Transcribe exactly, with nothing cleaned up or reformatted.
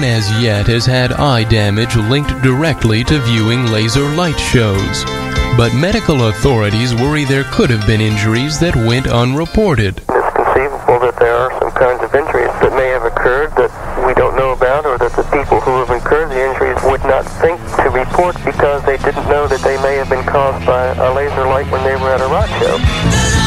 one as yet has had eye damage linked directly to viewing laser light shows. But medical authorities worry there could have been injuries that went unreported. It's conceivable that there are some kinds of injuries that may have occurred that we don't know about, or that the people who have incurred the injuries would not think to report because they didn't know that they may have been caused by a laser light when they were at a rock show.